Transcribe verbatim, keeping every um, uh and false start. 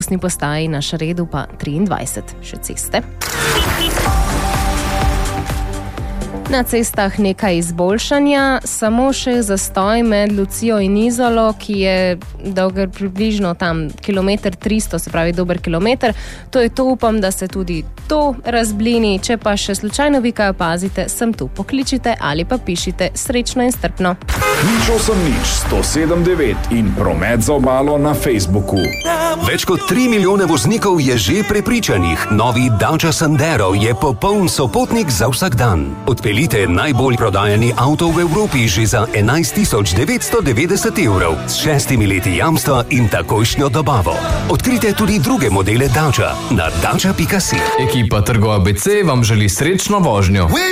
avtobusni postaji na Šaredu pa triindvajset. Še ceste. Na cestah nekaj izboljšanja, samo še zastoj med Lucijo in Izolo, ki je dolg približno tam kilometer tristo, se pravi dober kilometer. To je to, upam, da se tudi to razblini. Če pa še slučajno vi kaj opazite, sem tu. Pokličite ali pa pišite. Srečno in strpno. Nič osem nič sto sedem devet in Promet za obalo na Facebooku. Več kot tri milijone voznikov je že prepričanih. Novi Dacia Sandero je popoln sopotnik za vsak dan. Odpeljite najbolj prodajani avto v Evropi že za enajst tisoč devetsto devetdeset evrov s šestimi leti jamstva in takojšnjo dobavo. Odkrite tudi druge modele Dacia na dacia pika si. Ekipa Trgo A B C vam želi srečno vožnjo.